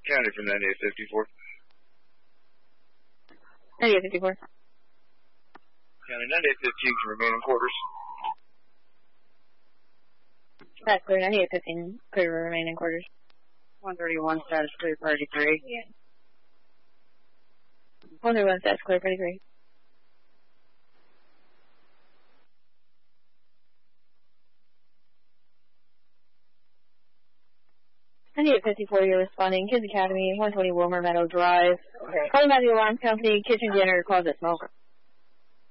County from 9854. 9854. County 9815 can remain in quarters. That's clear. 9815 clear to remain in quarters. 131 status clear, party 3. Yeah. 131 status clear, party 3. You're responding. Kids Academy, 120 Wilmer Meadow Drive. Okay. Calling by the alarm company, kitchen janitor, closet smoker.